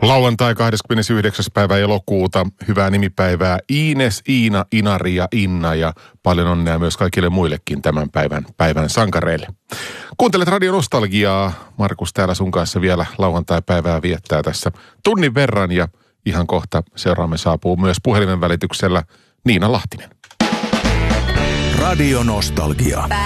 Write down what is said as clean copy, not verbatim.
Lauantai 29. päivä elokuuta. Hyvää nimipäivää Iines, Iina, Inari ja Inna ja paljon onnea myös kaikille muillekin tämän päivän sankareille. Kuuntelet Radio Nostalgiaa. Markus täällä sun kanssa vielä lauantai-päivää viettää tässä tunnin verran ja ihan kohta seuraamme saapuu myös puhelimen välityksellä Niina Lahtinen. Radio Nostalgia.